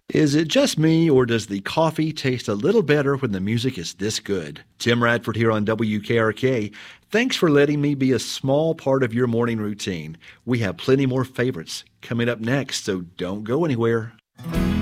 Is it just me, or does the coffee taste a little better when the music is this good? Tim Radford here on WKRK. Thanks for letting me be a small part of your morning routine. We have plenty more favorites coming up next, so don't go anywhere.